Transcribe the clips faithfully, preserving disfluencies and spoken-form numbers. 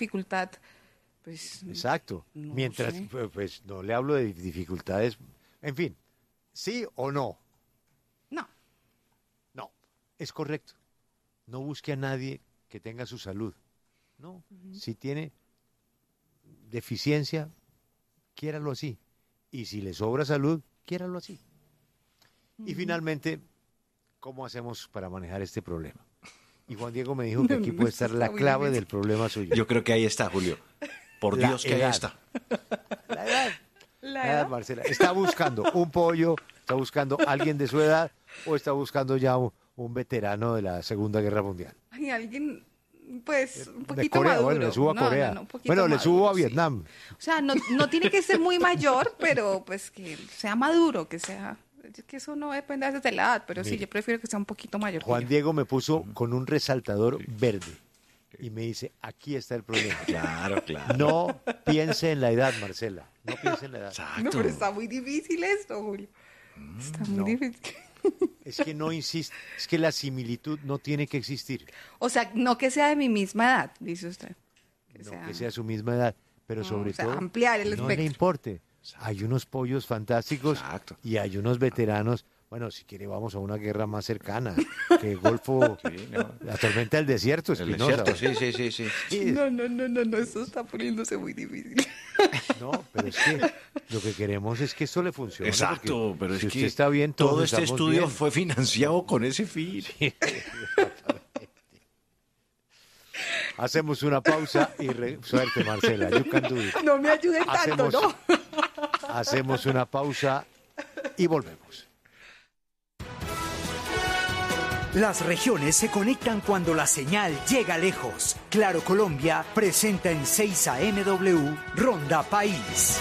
dificultad, pues... Exacto. No Mientras, sé. pues, pues no le hablo de dificultades, en fin, ¿sí o no? No. No, es correcto. No busque a nadie que tenga su salud. No, uh-huh. Si tiene deficiencia, quiéralo así. Y si le sobra salud, quiéralo así. Uh-huh. Y finalmente, ¿cómo hacemos para manejar este problema? Y Juan Diego me dijo que aquí puede estar la clave del problema suyo. Yo creo que ahí está, Julio. Por La Dios que edad. ahí está. La edad. La La edad. edad, Marcela. Está buscando un pollo, está buscando alguien de su edad o está buscando ya un, un veterano de la Segunda Guerra Mundial. Ay, alguien, pues, un De poquito Corea, maduro. bueno, le subo a No, Corea. no, no, un poquito bueno, le maduro, subo a sí. Vietnam. O sea, no, no tiene que ser muy mayor, pero pues que sea maduro, que sea... Es que eso no depende a veces de la edad, pero sí, Mire, yo prefiero que sea un poquito mayor. Juan Diego me puso con un resaltador verde y me dice, aquí está el problema. Claro, claro. No piense en la edad, Marcela. No piense en la edad. Exacto. No, pero está muy difícil esto, Julio. Está muy no. difícil. Es que no insiste, es que la similitud no tiene que existir. O sea, no que sea de mi misma edad, dice usted. Que No sea, que sea su misma edad, pero no, sobre o sea, todo ampliar el no espectro. le importe. Hay unos pollos fantásticos Exacto. y hay unos veteranos. Bueno, si quiere vamos a una guerra más cercana, que el Golfo, Sí, no. la tormenta del desierto, El Espinosa. desierto, sí, sí, sí, sí. Sí, No, no, no, no, no, esto está poniéndose muy difícil. no, pero es que lo que queremos es que esto le funcione. Exacto, porque pero es si usted que está bien, todos todo este estamos estudio bien. fue financiado con ese fin. Hacemos una pausa y re... suerte, Marcela. You can do it. No me ayuden tanto, Hacemos- ¿no? Hacemos una pausa y volvemos. Las regiones se conectan cuando la señal llega lejos. Claro Colombia presenta en seis A M W Ronda País.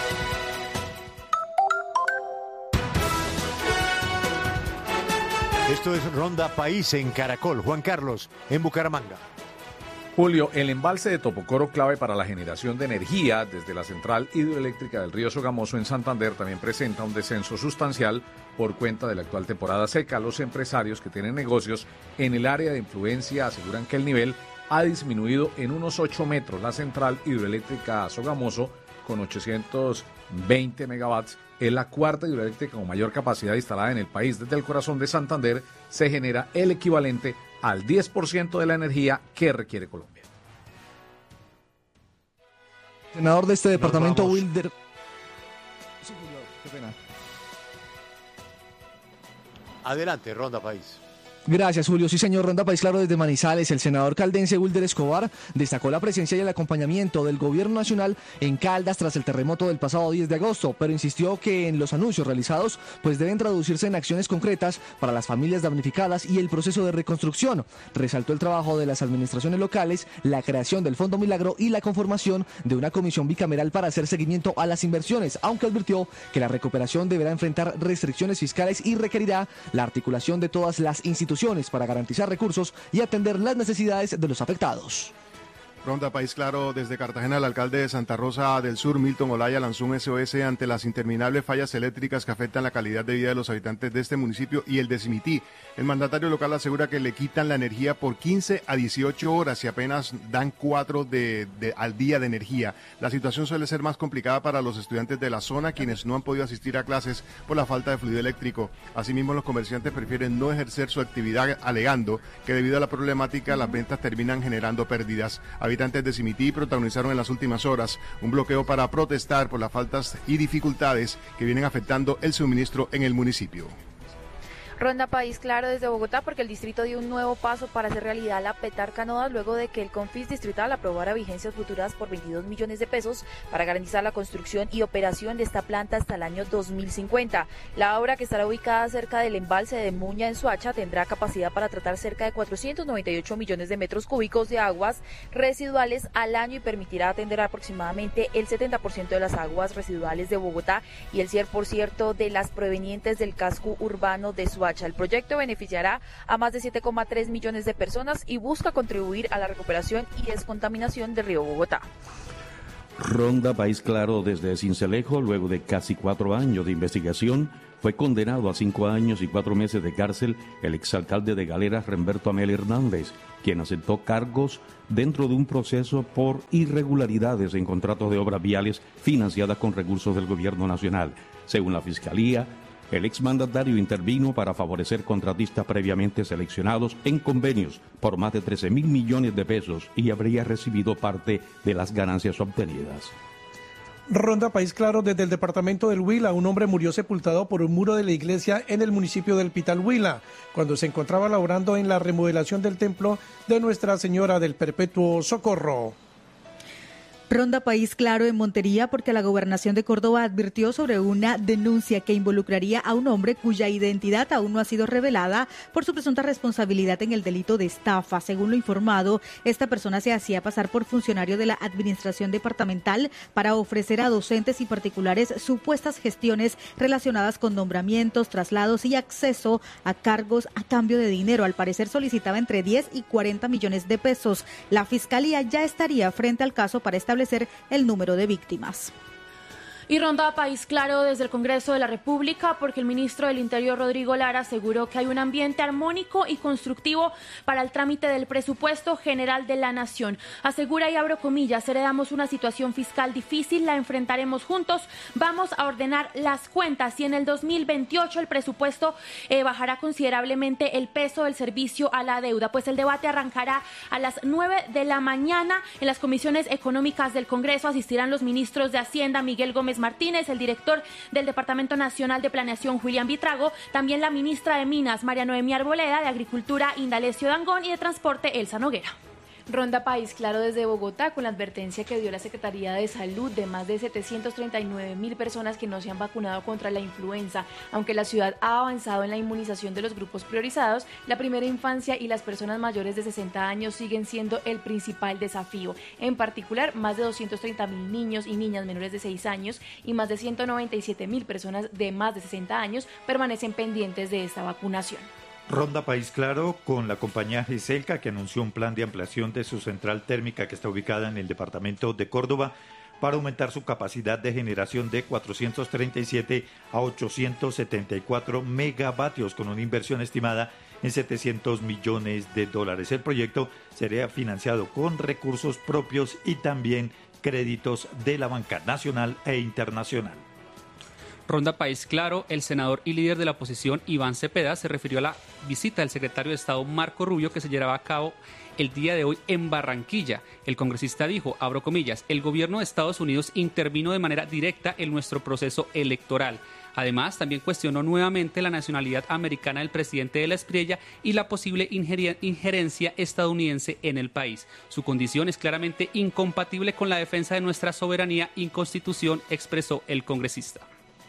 Esto es Ronda País en Caracol. Juan Carlos, en Bucaramanga. Julio, el embalse de Topocoro, clave para la generación de energía desde la central hidroeléctrica del río Sogamoso en Santander, también presenta un descenso sustancial por cuenta de la actual temporada seca. Los empresarios que tienen negocios en el área de influencia aseguran que el nivel ha disminuido en unos ocho metros. La central hidroeléctrica Sogamoso, con ochocientos veinte megawatts, es la cuarta hidroeléctrica con mayor capacidad instalada en el país. Desde el corazón de Santander se genera el equivalente al diez por ciento de la energía que requiere Colombia. Senador de este departamento, vamos. Wilder. Sí, Julio, qué pena. Adelante, Ronda País. Gracias, Julio. Sí, señor. Ronda País Claro desde Manizales. El senador caldense Wilder Escobar destacó la presencia y el acompañamiento del gobierno nacional en Caldas tras el terremoto del pasado diez de agosto, pero insistió que en los anuncios realizados pues deben traducirse en acciones concretas para las familias damnificadas y el proceso de reconstrucción. Resaltó el trabajo de las administraciones locales, la creación del Fondo Milagro y la conformación de una comisión bicameral para hacer seguimiento a las inversiones, aunque advirtió que la recuperación deberá enfrentar restricciones fiscales y requerirá la articulación de todas las instituciones para garantizar recursos y atender las necesidades de los afectados. Ronda País Claro desde Cartagena. El alcalde de Santa Rosa del Sur, Milton Olaya, lanzó un S O S ante las interminables fallas eléctricas que afectan la calidad de vida de los habitantes de este municipio y el de Simití. El mandatario local asegura que le quitan la energía por quince a dieciocho horas y apenas dan cuatro de, de, al día de energía. La situación suele ser más complicada para los estudiantes de la zona, quienes no han podido asistir a clases por la falta de fluido eléctrico. Asimismo, los comerciantes prefieren no ejercer su actividad alegando que debido a la problemática las ventas terminan generando pérdidas. Habitantes de Simití protagonizaron en las últimas horas un bloqueo para protestar por las faltas y dificultades que vienen afectando el suministro en el municipio. Ronda País Claro desde Bogotá, porque el distrito dio un nuevo paso para hacer realidad la Petar Canoas luego de que el Confis distrital aprobara vigencias futuras por veintidós millones de pesos para garantizar la construcción y operación de esta planta hasta el año dos mil cincuenta. La obra, que estará ubicada cerca del embalse de Muña en Soacha, tendrá capacidad para tratar cerca de cuatrocientos noventa y ocho millones de metros cúbicos de aguas residuales al año y permitirá atender aproximadamente el setenta por ciento de las aguas residuales de Bogotá y el cien por ciento de las provenientes del casco urbano de Soacha. El proyecto beneficiará a más de siete coma tres millones de personas y busca contribuir a la recuperación y descontaminación del río Bogotá. Ronda País Claro desde Sincelejo, luego de casi cuatro años de investigación, fue condenado a cinco años y cuatro meses de cárcel el exalcalde de Galeras, Remberto Amel Hernández, quien aceptó cargos dentro de un proceso por irregularidades en contratos de obras viales financiadas con recursos del gobierno nacional. Según la Fiscalía, el exmandatario intervino para favorecer contratistas previamente seleccionados en convenios por más de trece mil millones de pesos y habría recibido parte de las ganancias obtenidas. Ronda País Claro desde el departamento del Huila. Un hombre murió sepultado por un muro de la iglesia en el municipio del Pital Huila, cuando se encontraba laborando en la remodelación del templo de Nuestra Señora del Perpetuo Socorro. Ronda País Claro en Montería porque la Gobernación de Córdoba advirtió sobre una denuncia que involucraría a un hombre cuya identidad aún no ha sido revelada por su presunta responsabilidad en el delito de estafa. Según lo informado, esta persona se hacía pasar por funcionario de la Administración Departamental para ofrecer a docentes y particulares supuestas gestiones relacionadas con nombramientos, traslados y acceso a cargos a cambio de dinero. Al parecer solicitaba entre diez y cuarenta millones de pesos. La Fiscalía ya estaría frente al caso para establecer el número de víctimas. Y Ronda País Claro desde el Congreso de la República porque el ministro del Interior, Rodrigo Lara, aseguró que hay un ambiente armónico y constructivo para el trámite del presupuesto general de la Nación. Asegura, y abro comillas, heredamos una situación fiscal difícil, la enfrentaremos juntos, vamos a ordenar las cuentas y en el dos mil veintiocho el presupuesto eh, bajará considerablemente el peso del servicio a la deuda. Pues el debate arrancará a las nueve de la mañana en las comisiones económicas del Congreso. Asistirán los ministros de Hacienda, Miguel Gómez Martínez, el director del Departamento Nacional de Planeación, Julián Vitrago, también la ministra de Minas, María Noemí Arboleda, de Agricultura, Indalecio Dangond, y de Transporte, Elsa Noguera. Ronda País Claro desde Bogotá con la advertencia que dio la Secretaría de Salud de más de setecientos treinta y nueve mil personas que no se han vacunado contra la influenza. Aunque la ciudad ha avanzado en la inmunización de los grupos priorizados, la primera infancia y las personas mayores de sesenta años siguen siendo el principal desafío. En particular, más de doscientos treinta mil niños y niñas menores de seis años y más de ciento noventa y siete mil personas de más de sesenta años permanecen pendientes de esta vacunación. Ronda País Claro con la compañía Geselca, que anunció un plan de ampliación de su central térmica que está ubicada en el departamento de Córdoba para aumentar su capacidad de generación de cuatrocientos treinta y siete a ochocientos setenta y cuatro megavatios con una inversión estimada en setecientos millones de dólares. El proyecto sería financiado con recursos propios y también créditos de la banca nacional e internacional. Ronda País Claro, el senador y líder de la oposición Iván Cepeda se refirió a la visita del secretario de Estado Marco Rubio que se llevaba a cabo el día de hoy en Barranquilla. El congresista dijo, abro comillas, el gobierno de Estados Unidos intervino de manera directa en nuestro proceso electoral. Además, también cuestionó nuevamente la nacionalidad americana del presidente de la Espriella y la posible injerencia estadounidense en el país. Su condición es claramente incompatible con la defensa de nuestra soberanía y constitución, expresó el congresista.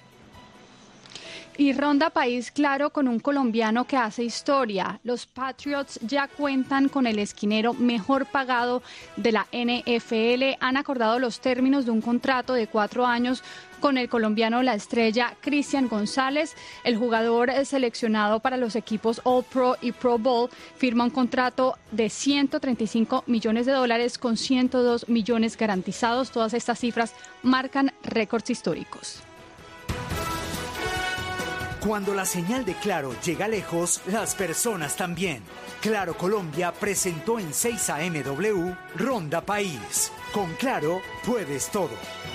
Y Ronda País Claro con un colombiano que hace historia. Los Patriots ya cuentan con el esquinero mejor pagado de la N F L. Han acordado los términos de un contrato de cuatro años con el colombiano La Estrella Cristian González. El jugador seleccionado para los equipos All Pro y Pro Bowl firma un contrato de ciento treinta y cinco millones de dólares con ciento dos millones garantizados. Todas estas cifras marcan récords históricos. Cuando la señal de Claro llega lejos, las personas también. Claro Colombia presentó en seis A M W Ronda País. Con Claro puedes todo.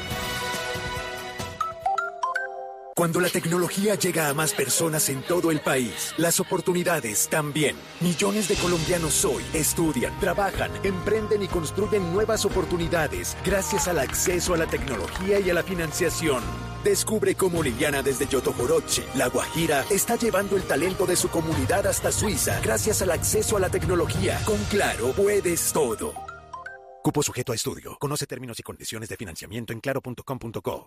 Cuando la tecnología llega a más personas en todo el país, las oportunidades también. Millones de colombianos hoy estudian, trabajan, emprenden y construyen nuevas oportunidades gracias al acceso a la tecnología y a la financiación. Descubre cómo Liliana desde Yotojoroche, La Guajira, está llevando el talento de su comunidad hasta Suiza gracias al acceso a la tecnología. Con Claro puedes todo. Cupo sujeto a estudio. Conoce términos y condiciones de financiamiento en claro punto com punto co.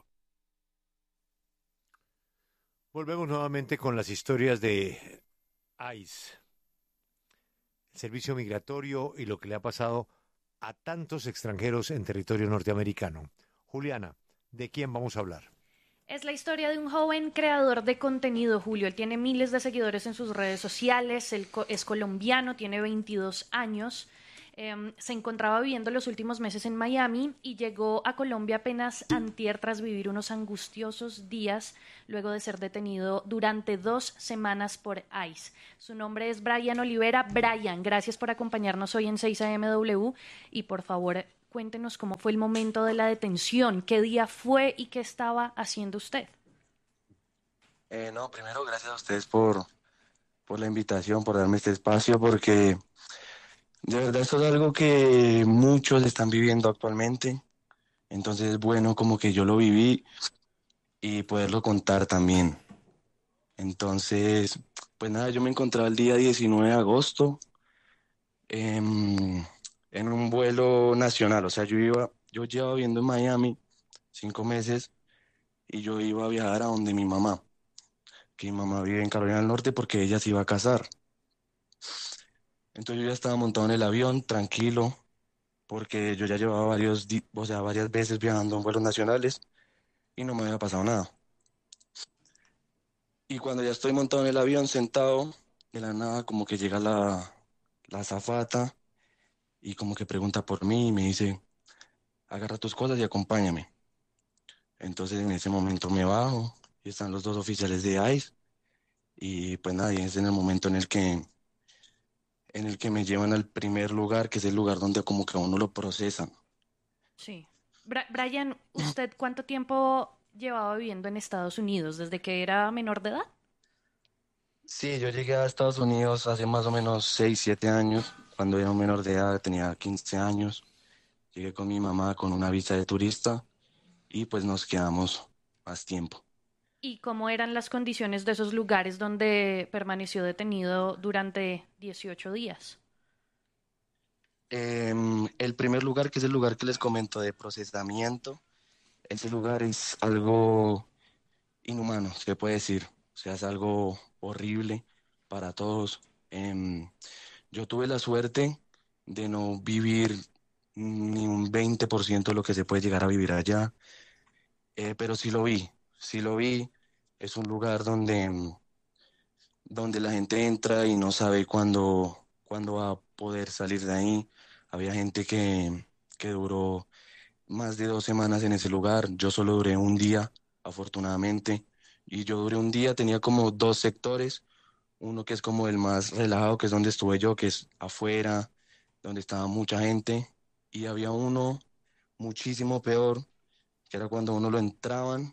Volvemos nuevamente con las historias de ICE, el servicio migratorio y lo que le ha pasado a tantos extranjeros en territorio norteamericano. Juliana, ¿de quién vamos a hablar? Es la historia de un joven creador de contenido, Julio. Él tiene miles de seguidores en sus redes sociales, él es colombiano, tiene veintidós años. Eh, se encontraba viviendo los últimos meses en Miami y llegó a Colombia apenas antier tras vivir unos angustiosos días luego de ser detenido durante dos semanas por ICE. Su nombre es Brian Olivera. Brian, gracias por acompañarnos hoy en seis A M W y por favor cuéntenos cómo fue el momento de la detención, qué día fue y qué estaba haciendo usted. Eh, no, primero gracias a ustedes por, por la invitación, por darme este espacio, porque de verdad esto es algo que muchos están viviendo actualmente, entonces es bueno como que yo lo viví y poderlo contar también. Entonces, pues nada, yo me encontraba el día diecinueve de agosto en, en un vuelo nacional, o sea, yo iba, yo llevaba viviendo en Miami cinco meses y yo iba a viajar a donde mi mamá, que mi mamá vive en Carolina del Norte porque ella se iba a casar. Entonces yo ya estaba montado en el avión, tranquilo, porque yo ya llevaba varios, di- o sea, varias veces viajando en vuelos nacionales y no me había pasado nada. Y cuando ya estoy montado en el avión, sentado, de la nada como que llega la, la azafata y como que pregunta por mí y me dice, agarra tus cosas y acompáñame. Entonces en ese momento me bajo y están los dos oficiales de ICE y pues nada, y es en el momento en el que en el que me llevan al primer lugar, que es el lugar donde como que a uno lo procesan. Sí. Bra- Brian, ¿usted cuánto tiempo llevaba viviendo en Estados Unidos? ¿Desde que era menor de edad? Sí, yo llegué a Estados Unidos hace más o menos seis siete años, cuando era un menor de edad, tenía quince años. Llegué con mi mamá con una visa de turista y pues nos quedamos más tiempo. ¿Y cómo eran las condiciones de esos lugares donde permaneció detenido durante dieciocho días? Em, el primer lugar, que es el lugar que les comento de procesamiento, ese lugar es algo inhumano, se puede decir. O sea, es algo horrible para todos. Em, yo tuve la suerte de no vivir ni un veinte por ciento de lo que se puede llegar a vivir allá, eh, pero sí lo vi, sí lo vi. Es un lugar donde, em, donde la gente entra y no sabe cuándo, cuándo va a poder salir de ahí. Había gente que, que duró más de dos semanas en ese lugar. Yo solo duré un día, afortunadamente. Y yo duré un día, tenía como dos sectores. Uno que es como el más relajado, que es donde estuve yo, que es afuera, donde estaba mucha gente. Y había uno muchísimo peor, que era cuando a uno lo entraban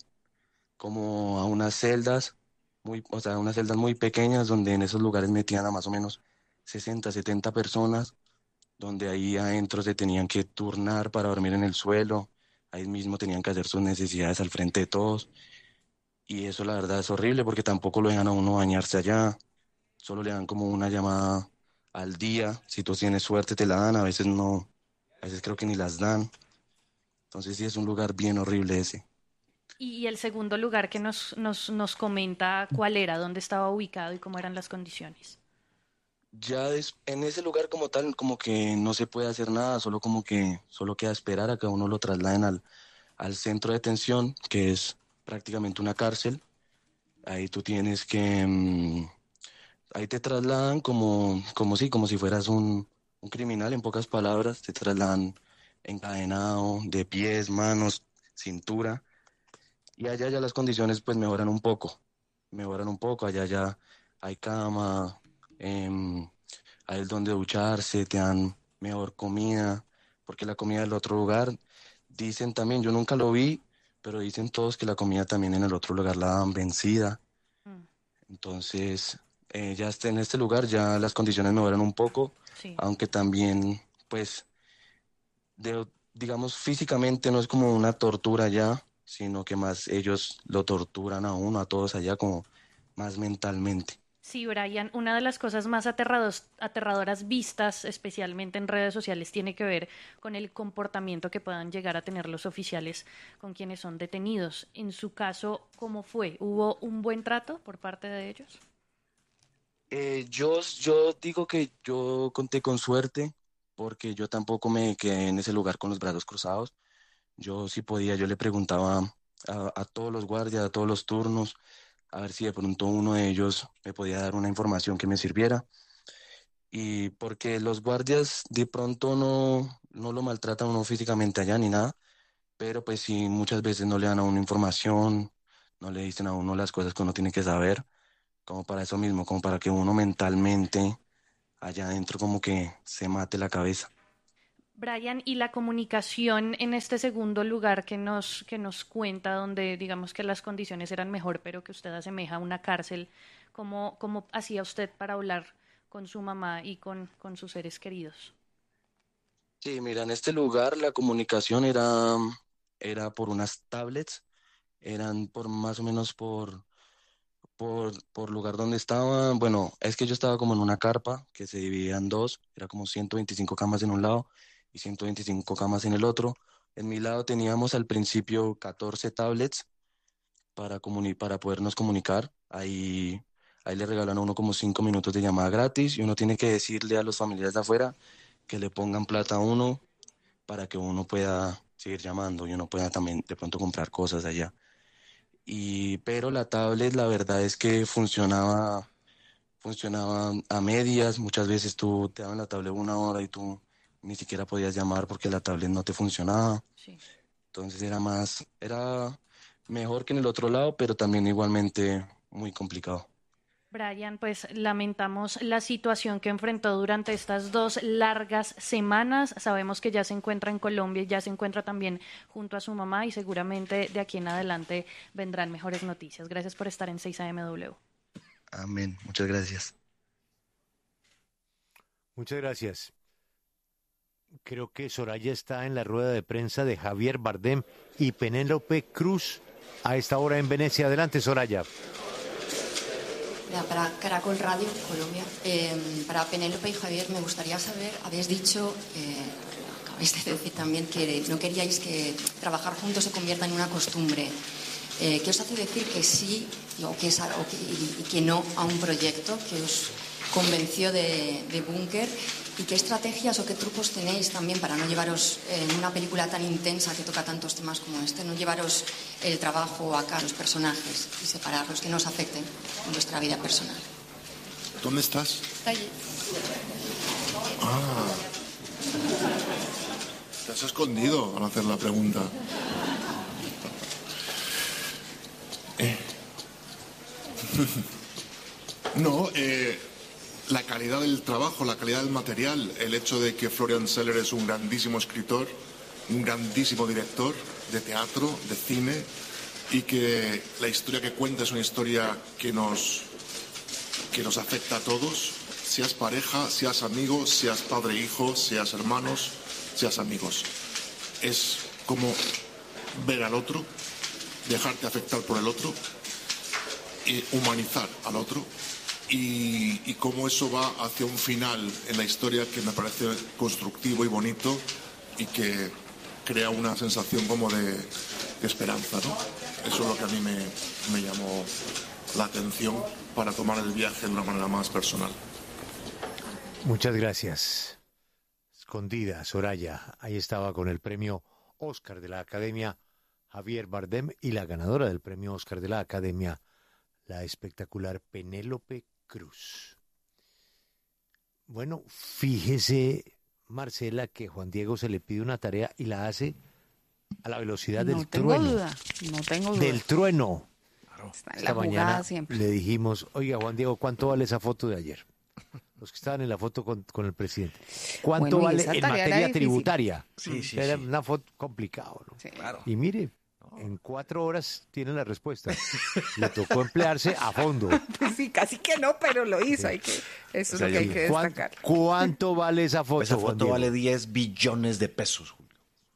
como a unas celdas, muy, o sea, unas celdas muy pequeñas, donde en esos lugares metían a más o menos sesenta setenta personas, donde ahí adentro se tenían que turnar para dormir en el suelo, ahí mismo tenían que hacer sus necesidades al frente de todos, y eso la verdad es horrible porque tampoco lo dejan a uno bañarse allá, solo le dan como una llamada al día, si tú tienes suerte te la dan, a veces no, a veces creo que ni las dan, entonces sí es un lugar bien horrible ese. Y el segundo lugar que nos, nos, nos comenta cuál era, dónde estaba ubicado y cómo eran las condiciones. Ya des- en ese lugar como tal, como que no se puede hacer nada, solo como que solo queda esperar a que a uno lo trasladen al, al centro de detención, que es prácticamente una cárcel. Ahí tú tienes que, mm, ahí te trasladan como, como si, como si fueras un, un criminal, en pocas palabras, te trasladan encadenado, de pies, manos, cintura, y allá ya las condiciones pues mejoran un poco, mejoran un poco, allá ya hay cama, em, hay donde ducharse, te dan mejor comida, porque la comida del otro lugar, dicen también, yo nunca lo vi, pero dicen todos que la comida también en el otro lugar la dan vencida. Entonces, eh, ya este- en este lugar ya las condiciones mejoran un poco, Sí. aunque también, pues, de- digamos, físicamente no es como una tortura ya, sino que más ellos lo torturan a uno, a todos allá, como más mentalmente. Sí, Brian, una de las cosas más aterrados- aterradoras vistas, especialmente en redes sociales, tiene que ver con el comportamiento que puedan llegar a tener los oficiales con quienes son detenidos. En su caso, ¿cómo fue? ¿Hubo un buen trato por parte de ellos? Eh, yo, yo digo que yo conté con suerte, porque yo tampoco me quedé en ese lugar con los brazos cruzados. Yo sí podía, yo le preguntaba a, a todos los guardias, a todos los turnos, a ver si de pronto uno de ellos me podía dar una información que me sirviera. y porque los guardias de pronto no, no lo maltratan a uno físicamente allá ni nada, pero pues sí, muchas veces no le dan a uno información, no le dicen a uno las cosas que uno tiene que saber, como para eso mismo, como para que uno mentalmente allá adentro como que se mate la cabeza. Brian, y la comunicación en este segundo lugar que nos, que nos cuenta, donde digamos que las condiciones eran mejor, pero que usted asemeja a una cárcel, ¿cómo, cómo hacía usted para hablar con su mamá y con, con sus seres queridos? Sí, mira, en este lugar la comunicación era, era por unas tablets, eran por más o menos por, por, por lugar donde estaba. Bueno, es que yo estaba como en una carpa que se dividía en dos, era como ciento veinticinco camas en un lado y ciento veinticinco camas en el otro. En mi lado teníamos al principio catorce tablets para, comuni- para podernos comunicar. Ahí, ahí le regalan a uno como cinco minutos de llamada gratis y uno tiene que decirle a los familiares de afuera que le pongan plata a uno para que uno pueda seguir llamando y uno pueda también de pronto comprar cosas allá. Y, pero la tablet, la verdad es que funcionaba, funcionaba a medias. Muchas veces tú te daban la tablet una hora y tú ni siquiera podías llamar porque la tablet no te funcionaba. Sí. Entonces era más, era mejor que en el otro lado, pero también igualmente muy complicado. Brian, pues lamentamos la situación que enfrentó durante estas dos largas semanas. Sabemos que ya se encuentra en Colombia y ya se encuentra también junto a su mamá y seguramente de aquí en adelante vendrán mejores noticias. Gracias por estar en seis A M W. Amén. Muchas gracias. Muchas gracias. Creo que Soraya está en la rueda de prensa de Javier Bardem y Penélope Cruz a esta hora en Venecia. Adelante, Soraya. Para Caracol Radio, Colombia. Eh, para Penélope y Javier, me gustaría saber, habéis dicho, eh, acabáis de decir también que no queríais que trabajar juntos se convierta en una costumbre. Eh, ¿Qué os hace decir que sí o que, o que, y, y que no a un proyecto que os convenció de, de Búnker? ¿Y qué estrategias o qué trucos tenéis también para no llevaros en una película tan intensa que toca tantos temas como este, no llevaros el trabajo acá, los personajes, y separarlos, que no os afecten en vuestra vida personal? ¿Dónde estás? Está allí. Ah. Te has escondido al hacer la pregunta. Eh. No, eh... la calidad del trabajo, la calidad del material, el hecho de que Florian Zeller es un grandísimo escritor, un grandísimo director de teatro, de cine, y que la historia que cuenta es una historia que nos, que nos afecta a todos, seas pareja, seas amigo, seas padre e hijo, seas hermanos, seas amigos. Es como ver al otro, dejarte afectar por el otro, y humanizar al otro. Y, y cómo eso va hacia un final en la historia que me parece constructivo y bonito y que crea una sensación como de, de esperanza, ¿no? Eso es lo que a mí me, me llamó la atención para tomar el viaje de una manera más personal. Muchas gracias. Escondida, Soraya. Ahí estaba con el premio Oscar de la Academia Javier Bardem y la ganadora del premio Oscar de la Academia, la espectacular Penélope Cruz. Bueno, fíjese, Marcela, que Juan Diego se le pide una tarea y la hace a la velocidad No del tengo trueno. duda, no tengo duda. Del trueno. Está en Esta la mañana jugada siempre. le dijimos, oiga, Juan Diego, ¿cuánto vale esa foto de ayer? Los que estaban en la foto con, con el presidente. ¿Cuánto Bueno, y vale esa en tarea era materia difícil. tributaria? Sí, sí, Era sí. una foto complicada, ¿no? Sí. Claro. Y mire, en cuatro horas tiene la respuesta. Le tocó emplearse a fondo. Pues sí, casi que no, pero lo hizo. Hay que, eso O sea, es lo que hay yo- que ¿Cuán- destacar. ¿Cuánto vale esa foto? Esa Juan foto Diego? vale diez billones de pesos, Julio.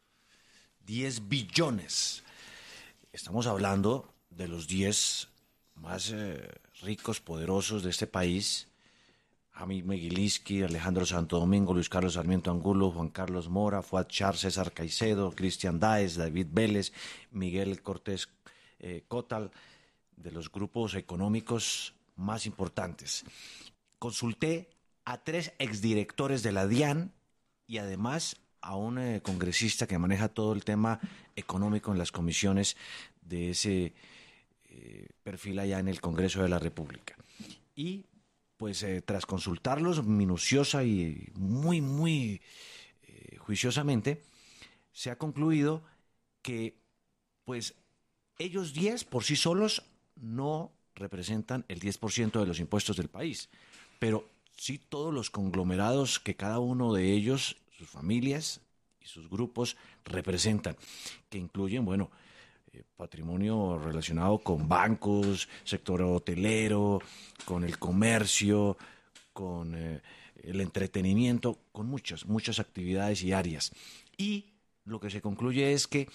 diez billones. Estamos hablando de los diez más eh, ricos, poderosos de este país. Jaime Meguiliski, Alejandro Santo Domingo, Luis Carlos Sarmiento Angulo, Juan Carlos Mora, Fuad Char, César Caicedo, Cristian Daes, David Vélez, Miguel Cortés eh, Cotal, de los grupos económicos más importantes. Consulté a tres exdirectores de la DIAN y además a un eh, congresista que maneja todo el tema económico en las comisiones de ese eh, perfil allá en el Congreso de la República. Y pues eh, tras consultarlos minuciosa y muy, muy eh, juiciosamente, se ha concluido que pues ellos diez por sí solos no representan el diez por ciento de los impuestos del país, pero sí todos los conglomerados que cada uno de ellos, sus familias y sus grupos representan, que incluyen, bueno, eh, patrimonio relacionado con bancos, sector hotelero, con el comercio, con eh, el entretenimiento, con muchas, muchas actividades y áreas. Y lo que se concluye es que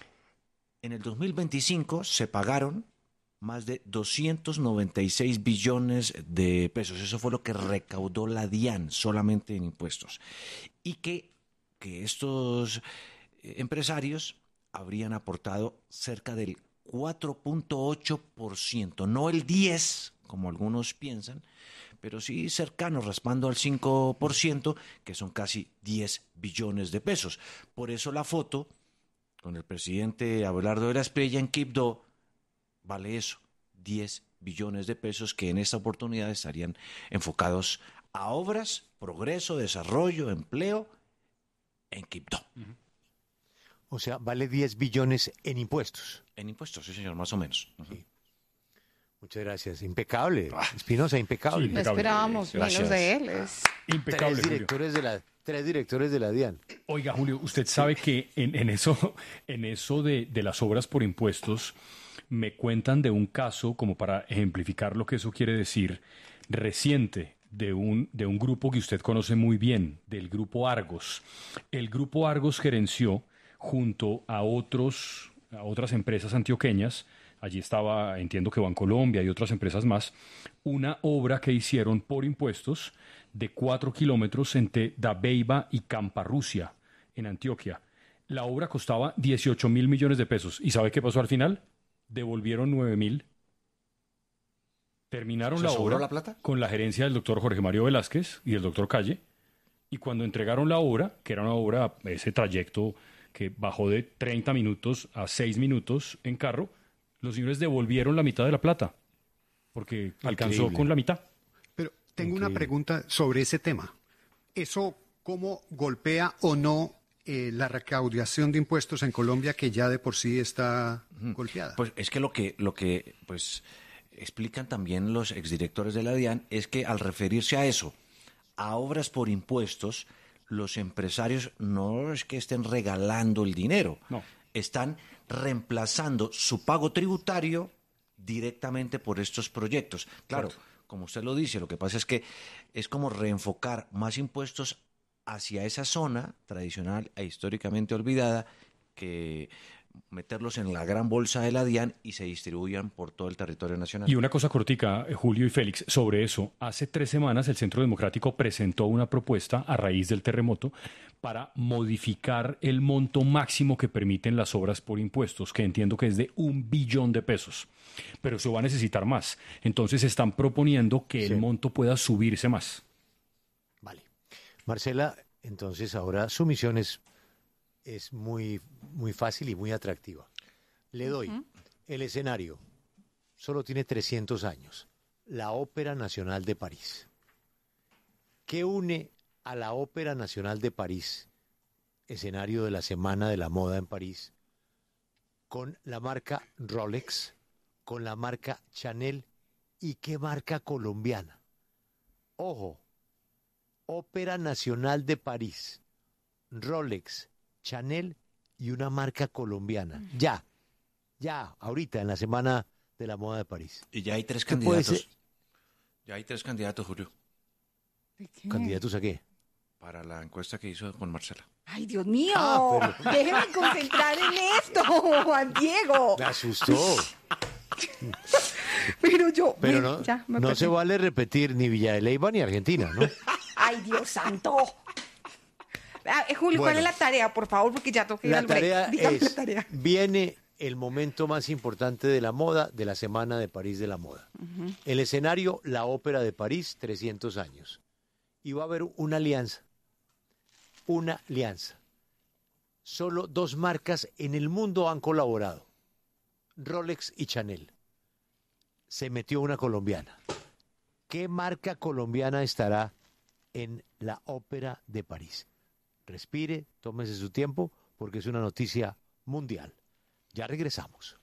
en el dos mil veinticinco se pagaron más de doscientos noventa y seis billones de pesos. Eso fue lo que recaudó la DIAN solamente en impuestos. Y que, que estos empresarios habrían aportado cerca del cuatro punto ocho por ciento, no el diez por ciento, como algunos piensan, pero sí cercano, raspando al cinco por ciento, que son casi diez billones de pesos. Por eso la foto con el presidente Abelardo de la Espriella en Quibdó vale eso, diez billones de pesos que en esta oportunidad estarían enfocados a obras, progreso, desarrollo, empleo en Quibdó. Uh-huh. O sea, vale diez billones en impuestos. En impuestos, sí, señor, más o menos. Uh-huh. Sí. Muchas gracias. Impecable. Espinosa, impecable. Sí, impecable. Esperábamos menos de él. Es... Impecable. Tres directores de la, tres directores de la DIAN. Oiga, Julio, usted sabe que en, en eso, en eso de, de las obras por impuestos, me cuentan de un caso, como para ejemplificar lo que eso quiere decir, reciente, de un, de un grupo que usted conoce muy bien, del Grupo Argos. El Grupo Argos gerenció junto a, otros, a otras empresas antioqueñas, allí estaba, entiendo que Bancolombia y otras empresas más, una obra que hicieron por impuestos de cuatro kilómetros entre Dabeiba y Camparrusia, en Antioquia. La obra costaba dieciocho mil millones de pesos. ¿Y sabe qué pasó al final? Devolvieron nueve mil. Terminaron la obra la plata? Con la gerencia del doctor Jorge Mario Velázquez y del doctor Calle. Y cuando entregaron la obra, que era una obra, ese trayecto que bajó de treinta minutos a seis minutos en carro, los señores devolvieron la mitad de la plata, porque Increíble. alcanzó con la mitad. Pero tengo Increíble. una pregunta sobre ese tema. ¿Eso cómo golpea o no eh, la recaudación de impuestos en Colombia, que ya de por sí está uh-huh. golpeada? Pues es que lo que, lo que pues, explican también los exdirectores de la DIAN es que al referirse a eso, a obras por impuestos, los empresarios no es que estén regalando el dinero, no. están reemplazando su pago tributario directamente por estos proyectos. Claro, claro, como usted lo dice, lo que pasa es que es como reenfocar más impuestos hacia esa zona tradicional e históricamente olvidada, que meterlos en la gran bolsa de la DIAN y se distribuyan por todo el territorio nacional. Y una cosa cortica, Julio y Félix, sobre eso. Hace tres semanas el Centro Democrático presentó una propuesta a raíz del terremoto para modificar el monto máximo que permiten las obras por impuestos, que entiendo que es de un billón de pesos. Pero se va a necesitar más. Entonces están proponiendo que sí. el monto pueda subirse más. Vale. Marcela, entonces ahora su misión es... es muy, muy fácil y muy atractiva. Le doy uh-huh. el escenario. Solo tiene trescientos años. La Ópera Nacional de París. ¿Qué une a la Ópera Nacional de París, escenario de la Semana de la Moda en París, con la marca Rolex, con la marca Chanel y qué marca colombiana? Ojo, Ópera Nacional de París, Rolex, Chanel y una marca colombiana. Ya, ya, ahorita en la Semana de la Moda de París. Y ya hay tres candidatos. Ya hay tres candidatos, Julio. ¿Candidatos a qué? Para la encuesta que hizo con Marcela. ¡Ay, Dios mío! Ah, pero... Déjeme concentrar en esto, Juan Diego. Me asustó. Pero yo... Pero me, no, ya, me no se vale repetir ni Villa de Leyva ni Argentina, ¿no? ¡Ay, Dios santo! Ah, Julio, bueno, ¿cuál es la tarea, por favor? Porque ya toqué ir al break. Tarea Dígame es, la tarea. Viene el momento más importante de la moda, de la Semana de París de la Moda. Uh-huh. El escenario, la Ópera de París, trescientos años. Y va a haber una alianza. Una alianza. Solo dos marcas en el mundo han colaborado. Rolex y Chanel. Se metió una colombiana. ¿Qué marca colombiana estará en la Ópera de París? Respire, tómese su tiempo, porque es una noticia mundial. Ya regresamos.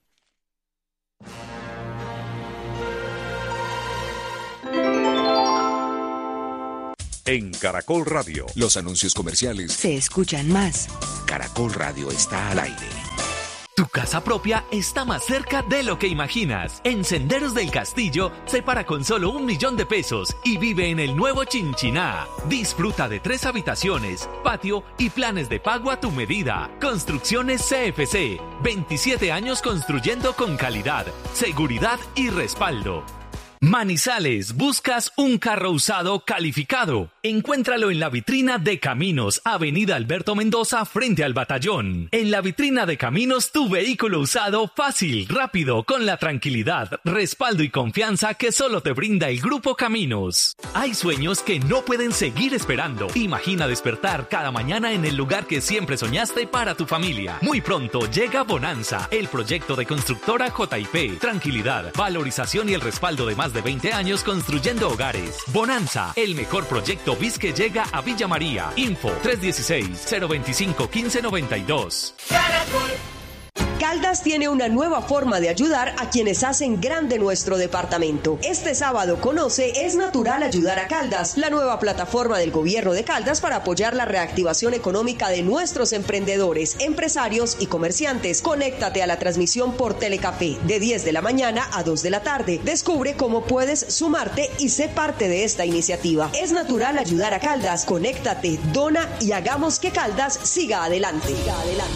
En Caracol Radio, los anuncios comerciales se escuchan más. Caracol Radio está al aire. Tu casa propia está más cerca de lo que imaginas. En Senderos del Castillo, separa con solo un millón de pesos y vive en el nuevo Chinchiná. Disfruta de tres habitaciones, patio y planes de pago a tu medida. Construcciones C F C. veintisiete años construyendo con calidad, seguridad y respaldo. Manizales, ¿buscas un carro usado calificado? Encuéntralo en la vitrina de Caminos, Avenida Alberto Mendoza, frente al Batallón. En la vitrina de Caminos, tu vehículo usado fácil, rápido, con la tranquilidad, respaldo y confianza que solo te brinda el Grupo Caminos. Hay sueños que no pueden seguir esperando. Imagina despertar cada mañana en el lugar que siempre soñaste para tu familia. Muy pronto llega Bonanza, el proyecto de constructora J I P. Tranquilidad, valorización y el respaldo de más de veinte años construyendo hogares. Bonanza, el mejor proyecto B I S que llega a Villa María. Info tres uno seis, cero dos cinco, uno cinco nueve dos. Caldas tiene una nueva forma de ayudar a quienes hacen grande nuestro departamento. Este sábado conoce Es Natural Ayudar a Caldas, la nueva plataforma del gobierno de Caldas para apoyar la reactivación económica de nuestros emprendedores, empresarios y comerciantes. Conéctate a la transmisión por Telecafé de diez de la mañana a dos de la tarde. Descubre cómo puedes sumarte y sé parte de esta iniciativa. Es Natural Ayudar a Caldas. Conéctate, dona y hagamos que Caldas siga adelante. Siga adelante.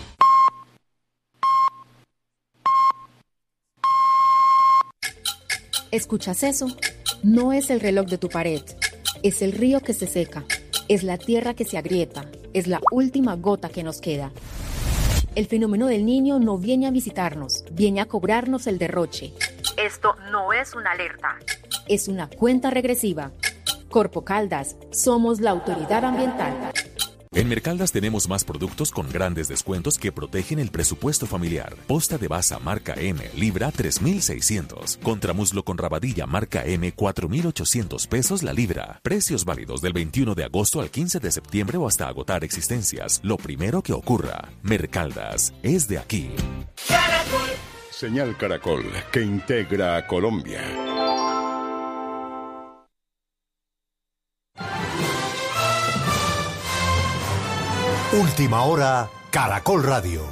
¿Escuchas eso? No es el reloj de tu pared, es el río que se seca, es la tierra que se agrieta, es la última gota que nos queda. El fenómeno del Niño no viene a visitarnos, viene a cobrarnos el derroche. Esto no es una alerta, es una cuenta regresiva. Corpo Caldas, somos la autoridad ambiental. En Mercaldas tenemos más productos con grandes descuentos que protegen el presupuesto familiar. Posta de basa marca M, libra tres mil seiscientos. Contramuslo con rabadilla marca M, cuatro mil ochocientos pesos la libra. Precios válidos del veintiuno de agosto al quince de septiembre o hasta agotar existencias. Lo primero que ocurra. Mercaldas es de aquí. Caracol. Señal Caracol, que integra a Colombia. Última hora, Caracol Radio.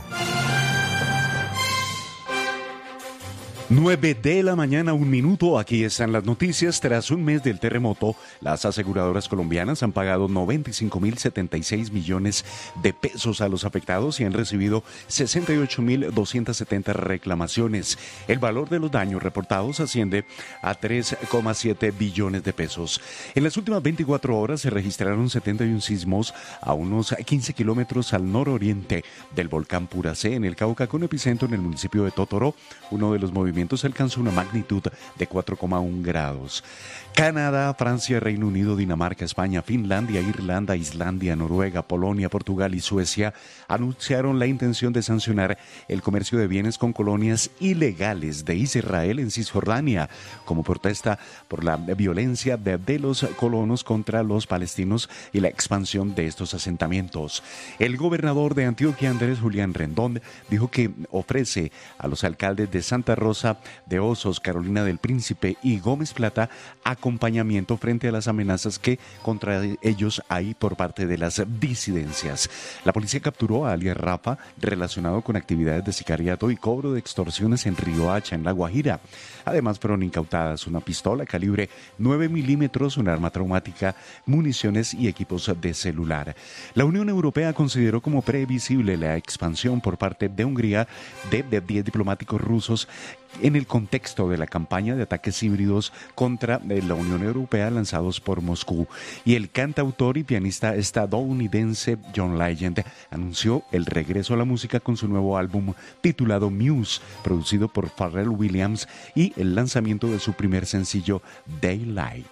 nueve de la mañana, un minuto. Aquí están las noticias. Tras un mes del terremoto, las aseguradoras colombianas han pagado noventa y cinco mil setenta y seis millones de pesos a los afectados y han recibido sesenta y ocho mil doscientas setenta reclamaciones. El valor de los daños reportados asciende a tres coma siete billones de pesos. En las últimas veinticuatro horas se registraron setenta y uno sismos a unos quince kilómetros al nororiente del volcán Puracé, en el Cauca, con epicentro en el municipio de Totoró. Uno de los movimientos alcanzó una magnitud de cuatro coma uno grados. Canadá, Francia, Reino Unido, Dinamarca, España, Finlandia, Irlanda, Islandia, Noruega, Polonia, Portugal y Suecia anunciaron la intención de sancionar el comercio de bienes con colonias ilegales de Israel en Cisjordania, como protesta por la violencia de, de los colonos contra los palestinos y la expansión de estos asentamientos. El gobernador de Antioquia, Andrés Julián Rendón, dijo que ofrece a los alcaldes de Santa Rosa de Osos, Carolina del Príncipe y Gómez Plata acompañamiento frente a las amenazas que contra ellos hay por parte de las disidencias. La policía capturó a alias Rafa, relacionado con actividades de sicariato y cobro de extorsiones en Riohacha, en La Guajira. Además, fueron incautadas una pistola calibre nueve milímetros, un arma traumática, municiones y equipos de celular. La Unión Europea consideró como previsible la expansión por parte de Hungría de diez diplomáticos rusos en el contexto de la campaña de ataques híbridos contra la Unión Europea lanzados por Moscú. Y el cantautor y pianista estadounidense John Legend anunció el regreso a la música con su nuevo álbum titulado Muse, producido por Pharrell Williams, y el lanzamiento de su primer sencillo Daylight.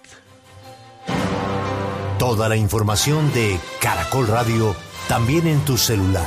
Toda la información de Caracol Radio también en tu celular.